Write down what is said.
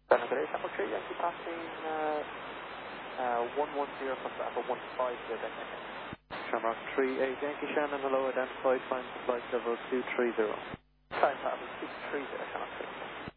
Then good day, Sample 3, Yankee passing 110 from Bravo 150, then Shamrock 38, Yankee Shannon, hello, identified, find the flight level 230. Time travel 230, Shamrock 3.